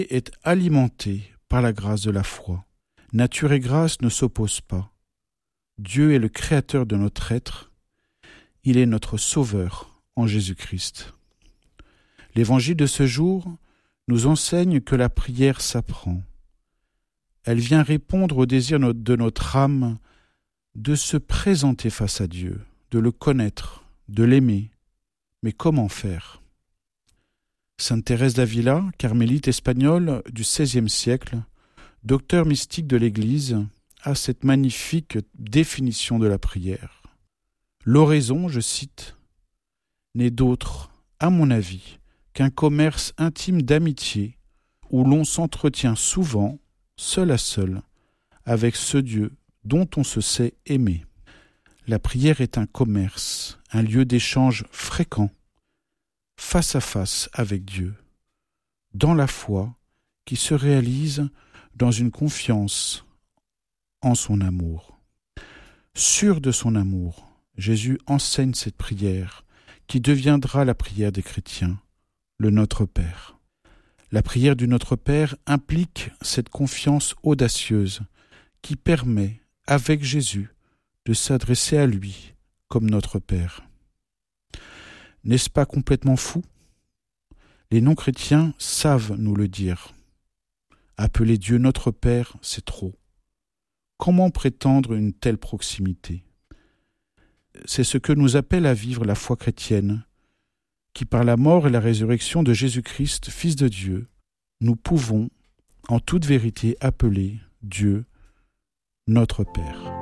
est alimenté par la grâce de la foi. Nature et grâce ne s'opposent pas. Dieu est le créateur de notre être. Il est notre sauveur en Jésus-Christ. L'évangile de ce jour nous enseigne que la prière s'apprend. Elle vient répondre au désir de notre âme de se présenter face à Dieu, de le connaître, de l'aimer. Mais comment faire ? Sainte Thérèse d'Avila, carmélite espagnole du XVIe siècle, docteur mystique de l'Église, a cette magnifique définition de la prière. L'oraison, je cite, n'est d'autre, à mon avis, qu'un commerce intime d'amitié où l'on s'entretient souvent, seul à seul, avec ce Dieu dont on se sait aimé. La prière est un commerce, un lieu d'échange fréquent, face à face avec Dieu, dans la foi qui se réalise dans une confiance en son amour. Sûr de son amour, Jésus enseigne cette prière qui deviendra la prière des chrétiens, le Notre Père. La prière du Notre Père implique cette confiance audacieuse qui permet, avec Jésus, de s'adresser à lui comme notre Père. N'est-ce pas complètement fou ? Les non-chrétiens savent nous le dire. Appeler Dieu notre Père, c'est trop. Comment prétendre une telle proximité ? C'est ce que nous appelle à vivre la foi chrétienne, qui par la mort et la résurrection de Jésus-Christ, Fils de Dieu, nous pouvons, en toute vérité, appeler Dieu notre Père.